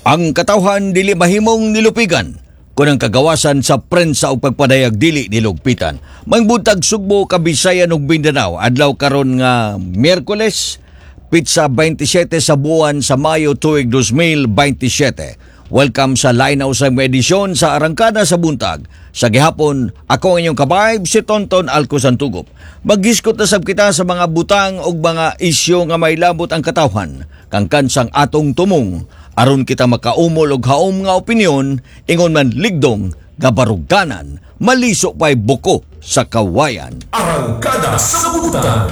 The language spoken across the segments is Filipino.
Ang katawhan dili mahimong nilupigan kung ang kagawasan sa prensa o pagpadayag dili nilugpitan. Mangbutag Sugbo, Kabisayan ug Mindanao adlaw karon nga Miyerkules, pitsa 27 sa buwan sa Mayo tuig 2027. Welcome sa Linaw sa edisyon sa Arangkada sa Buntag. Sa gihapon, ako ang inyong kabayb, si Tonton Alco Santugop. Maghiskot na sab kita sa mga butang o mga isyo nga may labot ang katawhan. Kang kansang atong tumong, aron kita makaumol og haom nga opinyon, ingon man ligdong, gabaruganan, maliso pa'y buko sa kawayan. Arangkada sa Buntag.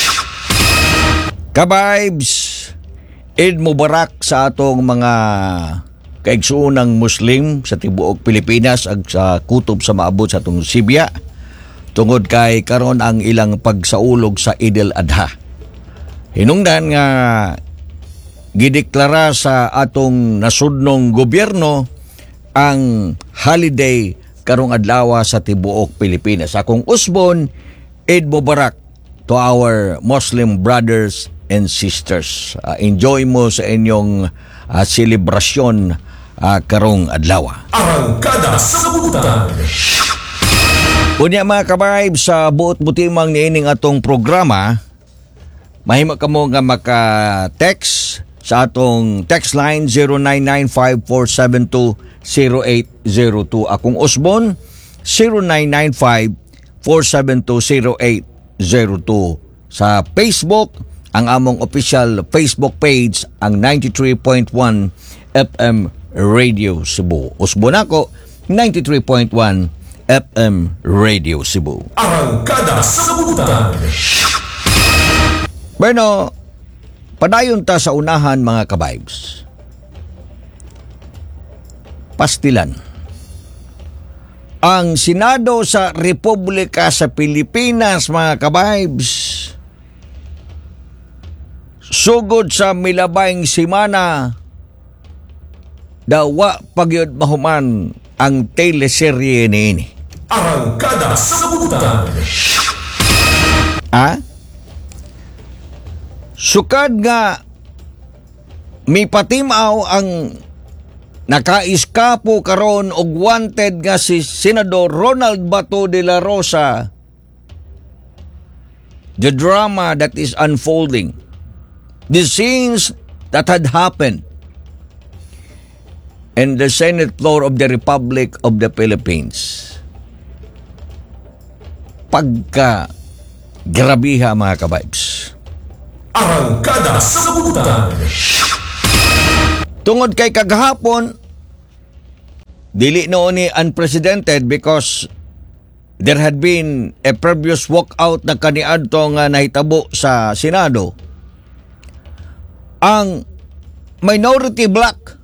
Kabaybs, Eid Mubarak sa atong mga kaigsuunang Muslim sa tibuok Pilipinas ag sa kutob sa maabot sa atong Sibya tungod kay karon ang ilang pagsaulog sa Eid al-Adha. Hinungdan nga gideklara sa atong nasudnong gobyerno ang holiday karong adlaw sa tibuok Pilipinas. Akong usbon, Eid Mubarak to our Muslim brothers and sisters. Enjoy mo sa inyong selebrasyon karong adlaw. Arangkada sa Buntag. Unya mga kabayb, sa buot butimang niining atong programa, mahimo kamo nga maka-text sa atong text line 0995-472-0802. Akong usbon 0995-472-0802. Sa Facebook, ang among official Facebook page, ang 93.1 FM Radio Cebu. Usbon ako, 93.1 FM Radio Cebu. Arangkada sa Buntag. Bueno, padayon ta sa unahan mga kabibes. Pastilan. Ang Senado sa Republika sa Pilipinas mga kabibes, sugod sa milabayng simana, dawa pagyod mahuman ang teleserye niini. Arangkada sa Buntag. Sukad nga mipatimaw ang nakaiskapo karon og wanted nga si Senador Ronald Bato de la Rosa. The drama that is unfolding, the scenes that had happened in the Senate floor of the Republic of the Philippines. Pagka grabiha mga kabibes. Arangkada sa Buntag. Tungod kay kagahapon, dili noon ni unprecedented because there had been a previous walkout na kaniadto nga nahitabo sa Senado. Ang minority bloc,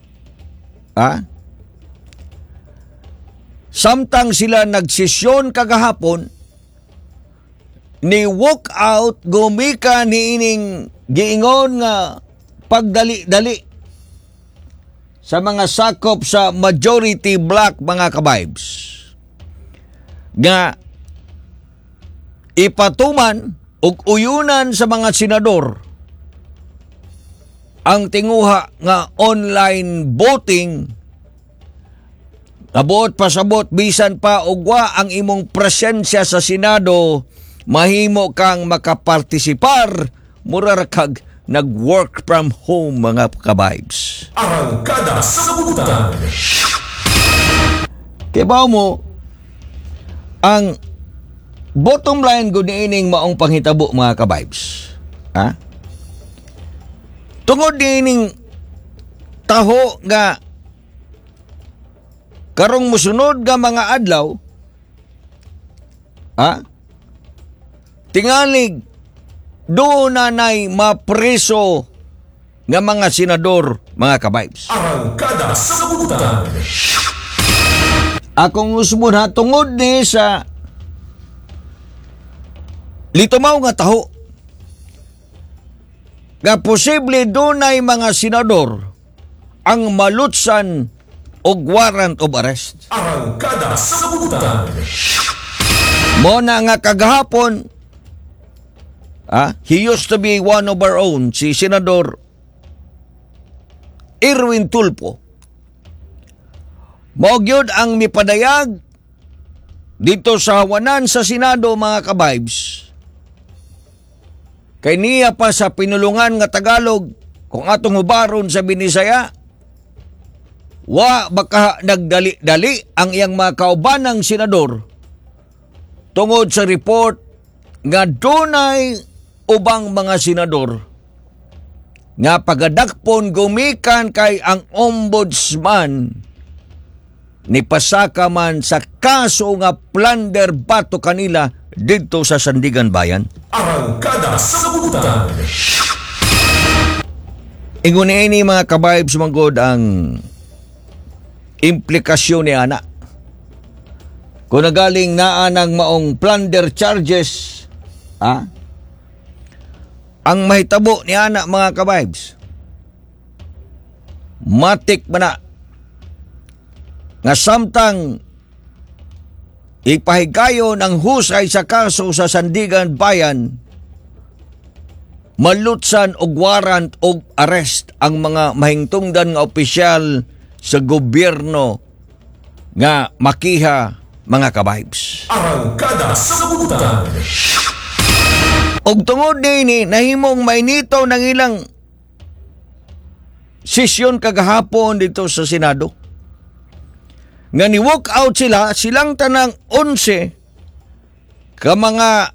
samtang sila nagsesyon kagahapon, ni walk out gumika niining giingon nga pagdali-dali sa mga sakop sa majority bloc mga kabibes nga ipatuman ug uyunan sa mga senador ang tinguha nga online voting. Abot pasabot bisan pa ugwa ang imong presensya sa Senado, mahimo kang makapartisipar, mura kag nag-work from home mga kabibes. Arangkada sa Buntag. Kibaw mo, ang bottom line gud niining maong panghitabo mga kabibes. Tungod niining taho nga karong musunod nga mga adlaw, tingalig doon na nay mapreso nga mga senador, mga kabibes. Arangkada sa Buntag. Akong usbon ha, tungod ni sa litumaw nga taho, nga posible doon ay mga senador ang malutsan og warrant of arrest. Arangkada sa Buntag. Mo na nga kagahapon, he used to be one of our own, si Senador Erwin Tulfo. Mao gyud ang mipadayag dito sa hawanan sa Senado, mga kabibes. Kay niya pa sa pinulungan nga Tagalog, kung atong hubaron sa Binisaya, wa baka nagdali-dali ang iyang mga kaubanang senador tungod sa report nga dunay ubang mga senador nga pagadakpon gumikan kay ang ombudsman ni pasaka man sa kaso nga plunder bato kanila dito sa Sandigan Bayan. Arangkada sa Kabuutan. Ingon ini, mga kabibes, manggod ang implikasyon ni ana. Kung nagaling naa ng maong plunder charges, ang mahitabo ni ana, mga kabibes, matik man na nga samtang ipahigayon ang husay sa kaso sa Sandigan Bayan, malutsan og warrant og arrest ang mga mahingtungdan nga opisyal sa gobyerno nga makiha, mga kabibes. Arangkada sa Kabuutan. Og tungod nini nahimong mainitaw ng ilang sesyon kagahapon dito sa Senado. Nga ni-walk out silang tanang 11 ka mga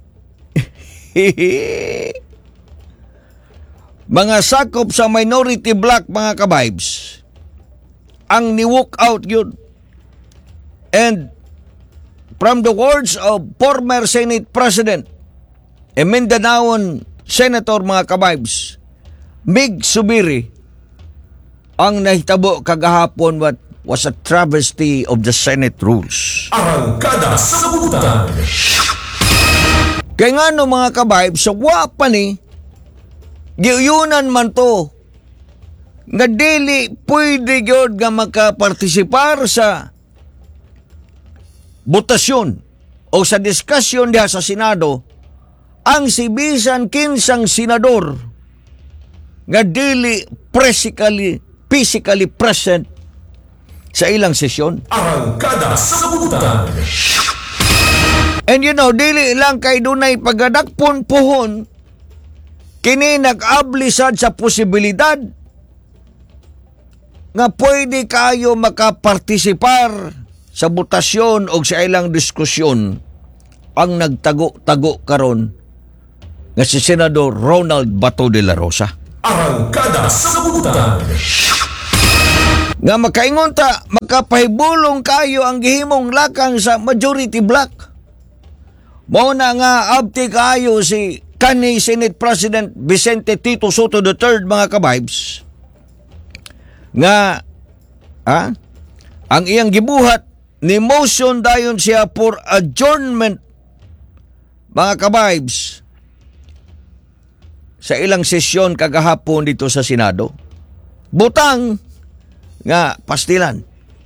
mga sakop sa minority bloc, mga kabibes, ang ni-walk out yun. And from the words of former Senate President Mindanaon Senator, mga kabibes, Mig Subiri, ang nahitabo kagahapon what was a travesty of the Senate rules. Arangkada sa Kabuutan. Kaya nga no, mga kabibes, so wapa ni giyunan man to nga dili pwede gyud nga makapartisipar sa botasyon o sa diskusyon diha sa Senado ang si bisan kinsang senador nga dili physically present sa ilang sesyon. Arangkada sa Kabuutan. And you know, dili lang kay dunay pagadakpon puhon, kini nag-ablisad sa posibilidad nga pwede kayo makapartisipar sa botasyon o sa ilang diskusyon ang nagtago-tago karon nga si Senador Ronald Bato de la Rosa. Arangkada sa Kabuutan. Nga makaingon ta, makapahibulong kayo ang gihimong lakang sa majority block. Mao na nga abti kayo si kanhi Senate President Vicente Tito Soto III, mga kabibes, nga ang iyang gibuhat ni motion dayon siya for adjournment, mga kabibes, sa ilang sesyon kagahapon dito sa Senado. Butang nga pastilan.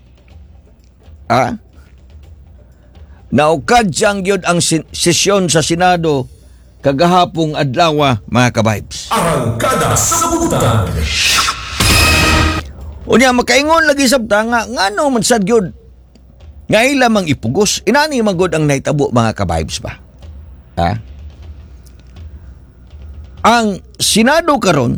Naukad siyang yun ang sesyon sa Senado kagahapong adlaw, mga kabibes. Arangkada sa Kabuutan. Unya makaingon lagi sabta nga ngano man sad gyud nga ila mang ipugos. Inani man gud ang nahitabo, mga kabibes ba? Ang Senado karon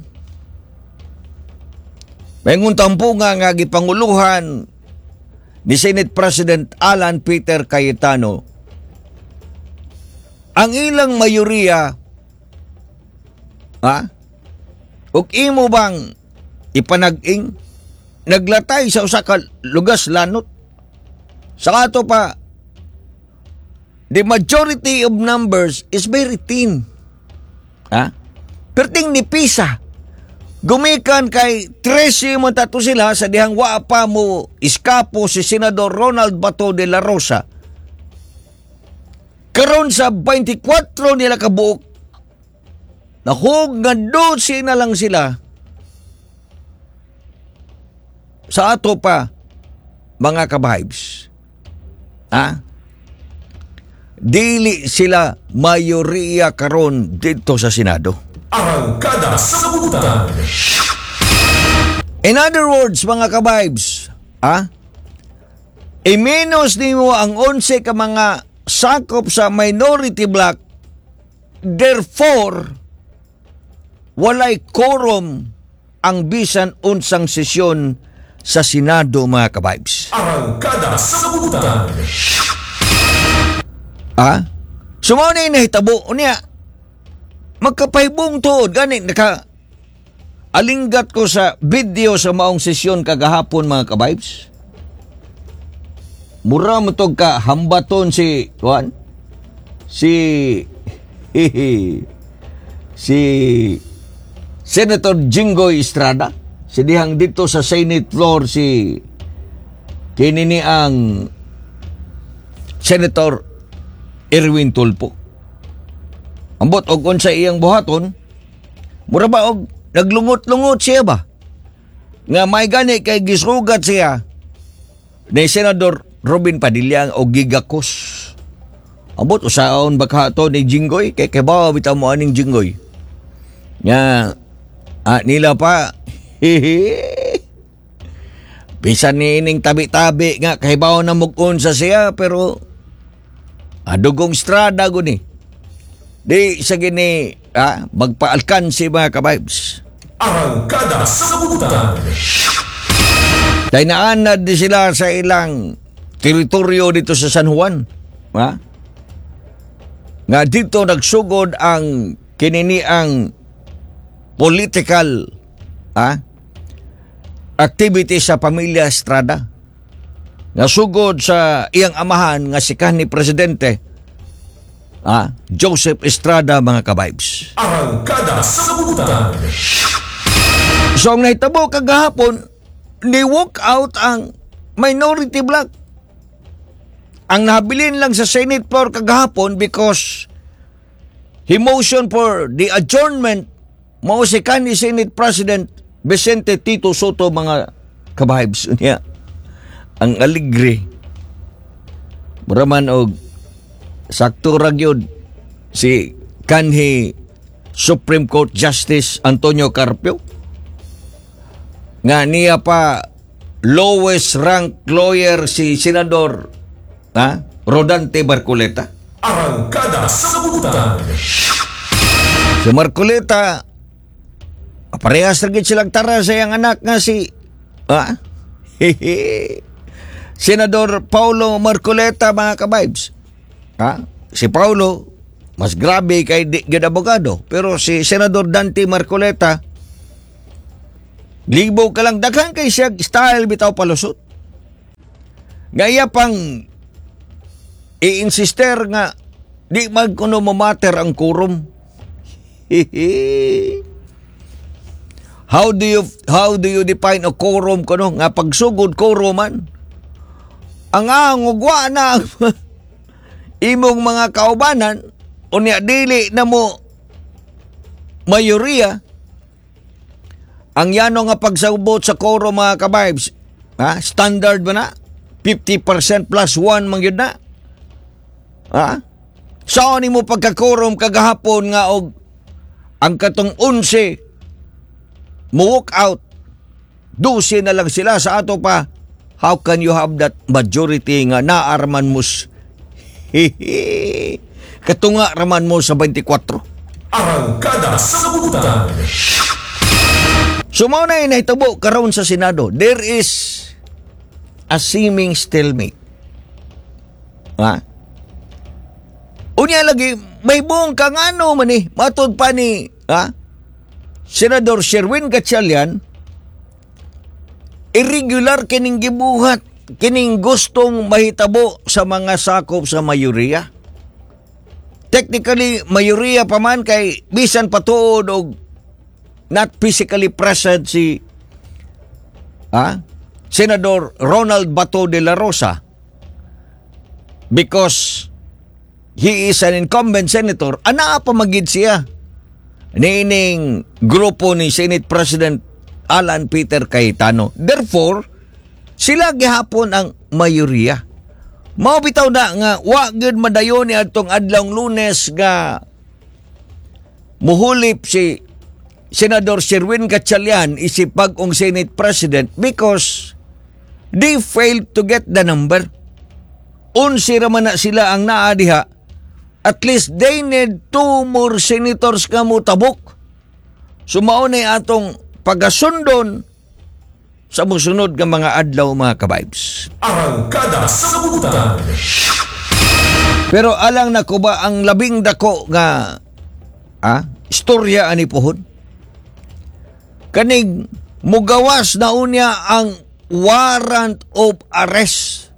mayingon tampo nga gipanguluhan ni Senate President Alan Peter Cayetano. Ang ilang mayoriya, ug imo bang ipanag-ing naglatay sa usa ka lugas lanot? Sa ato pa, the majority of numbers is very thin. Perting ni Pisa. Gumikan kay 13 mo tato sila sa dihang wa pa mo iskapo si Senador Ronald Bato de la Rosa. Karon sa 24 nila kabuok, nahug nga 12 na lang sila. Sa ato pa, mga kabibes, dili sila mayoriya karon dito sa Senado. Arangkada sa Kabuutan. In other words, mga ka-vibes, i-minus nimo ang 11 ka mga sakop sa minority block, therefore, walay quorum ang bisan unsang sesyon sa Senado, mga ka-vibes. Arangkada sa Sabutan. Sumaw na yung nahitabo niya. Magkapahibong tuod. Gani, alinggat ko sa video sa maong sesyon kagahapon, mga ka-vibes. Mura mo to ka hambaton si Senator Jinggoy Estrada. Si dihang dito sa Senate floor si kinini ang Senator Erwin Tulfo. Ambot og unsa iyang buhaton, mura ba og naglungot-lungot siya ba? Nga may gani kay gisugat siya ni Senador Robin Padilla o gigakos. Ambot usaon ba kato ni Jinggoy kay kabaw bitaw mo aning Jinggoy. Nga nila pa bisan ni ining tabi-tabi nga kahibaw na mugon sa siya pero adugong Estrada guni. Di sa gini magpaalkansi, mga ka-vibes. Arangkada sa Sabutan. Tainaan na di sila sa ilang teritoryo dito sa San Juan. Nga dito nagsugod ang kinini ang political activity sa pamilya Estrada. Nasugod sa iyang amahan nga si kanhi presidente Joseph Estrada, mga ka-vibes. Arangkada sa Sabutan. So ang nahitabo kagahapon, ni-walk out ang minority block. Ang nahabilin lang sa Senate floor kagahapon because he motion for the adjournment mao si kanhi Senate President Vicente Tito Soto, mga ka-vibes. Ang aligre. Muraman og sakto ra gyud si kanhi Supreme Court Justice Antonio Carpio nga niya pa lowest rank lawyer si Senador Rodante Marcoleta. Arangkada sa Sabutan. Si Marcoleta parehas ra gyud silang tara sa iyang anak nga si Senador Paulo Marcoleta, mga ka-vibes. Si Paulo mas grabe kay di gyud abogado, pero si Senador Dante Marcoleta libo ka lang daghan kay siya style bitaw palusot. Gaya pang i-insister nga di magkuno matter ang quorum. How do you define a quorum kuno nga pagsugod quoruman? Ang angugwa na imong mga kaubanan unya dili na mo mayoriya ang yano nga pagsabot sa quorum, mga ka-vibes. Standard ba na? 50% plus 1 man gyud na. Saan ni mo pagka-quorum kagahapon nga og ang katong 11 mo walk out, 12 na lang sila sa ato pa. How can you have that majority nga naarman mo katunga raman mo sa 24? Arangkada sa Sabutan. Sumaw na inahitabo karon sa Senado. There is a seeming stalemate. Unya lagi, may buong kang ano man matod pa ni Senador Sherwin Gatchalian, irregular kining gibuhat, kining gustong mahitabo sa mga sakop sa mayoriya. Technically, mayoriya pa man kay bisan patuod og not physically present si Senador Ronald Bato de la Rosa because he is an incumbent senator. Ana pa magid siya nining grupo ni Senate President Alan Peter Cayetano. Therefore, sila gihapon ang mayoriya. Mao bitaw na nga wa gyud madayon ni adtong adlawng Lunes nga muhulip si Senador Sherwin Gatchalian isip bagong Senate President because they failed to get the number. Unsi raman na sila ang naadiha. At least they need 2 more senators nga mutabok. Sumaunay atong pagasundon sa musunod nga mga adlaw mga kabibes. Arangkada sa Kabuutan. Pero alang na ko ba ang labing dako nga istorya ani pohon? Kanig mugawas na unya ang warrant of arrest.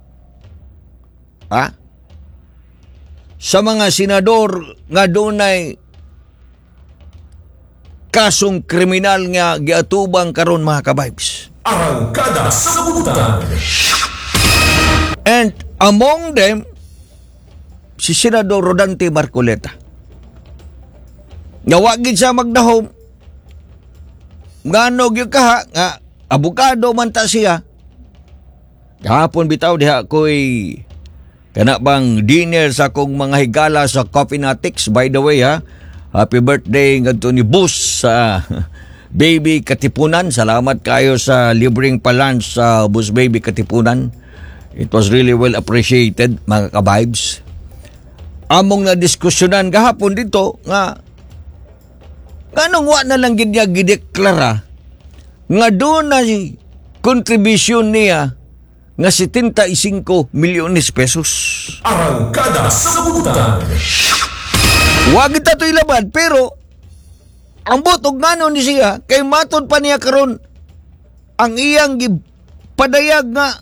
Sa mga senador nga dunay kasong kriminal nga giatubang karon mga kabibes. Arangkada sa Kabuutan. And among them, si Senador Rodante Marcoleta. Nawagin siya magdahom. Ngano gyud kaha nga abogado man ta siya. Kahapon bitaw diha ko'y kana bang dinner sa akong mga higala sa Coffee Natics. By the way happy birthday ngadto ni Bus sa Baby Katipunan. Salamat kayo sa libreng palunch sa Bus Baby Katipunan. It was really well appreciated mga ka-vibes. Among na diskusyonan gahapon dito nga kanong wa na lang gid niya gideklara nga doon na kontribusyon niya nga 75 milyones pesos. Arangkada sa Kabuutan. Wa kita to ilaban pero ang botog ngano ni siya kay matod pa niya karon ang iyang padayag nga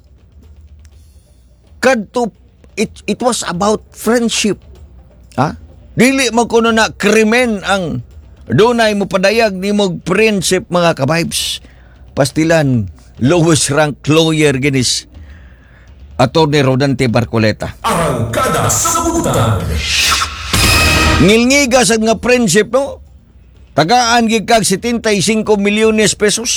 kadto it was about friendship. Dili mo kuno na krimen ang dunay mo padayag ni mog friendship mga ka-vibes. Pastilan lowest rank lawyer ginis Attorney Rodante Marcoleta. Arangkada sa Kabuutan. Ngilngiga sa nga friendship no. Tagaan gid kag 75 milyones pesos.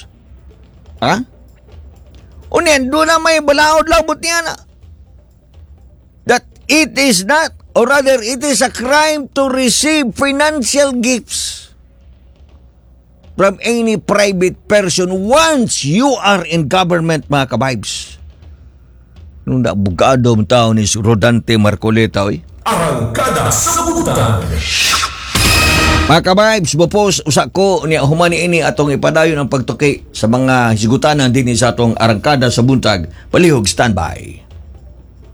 Unen do na may balaod labot niya na. That it is not, or rather it is a crime to receive financial gifts from any private person once you are in government mga kabibes. Nung naabogado ang tao ni Rodante Marcoleta Arangkada sa Kabuutan. Mga kabibes, bupos usa ko niya humani ini atong ipadayon ang pagtuki sa mga hisgutanan din sa atong arangkada sa buntag. Palihog standby.